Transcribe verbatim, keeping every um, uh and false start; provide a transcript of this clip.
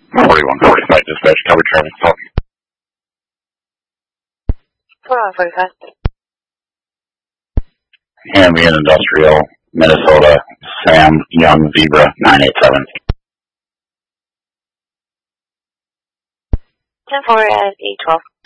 forty-one forty-five dispatch, cover traffic stop. forty-one forty-five. Ambient Industrial, Minnesota, Sam Young Zebra, nine eight seven. ten four at eight twelve.